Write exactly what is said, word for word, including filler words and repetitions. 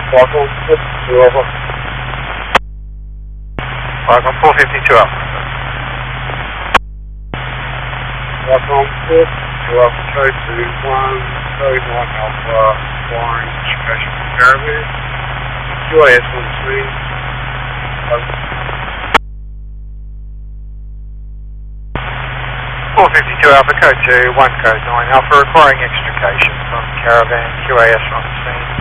Welcome, two over. Welcome, four fifty-two Alpha. Welcome, two Alpha, code to one thirty-nine Alpha, flying education from Caravan. Q A S on the screen. four fifty-two Alpha, code to one code nine Alpha, requiring extrication from Caravan, Q A S on the scene.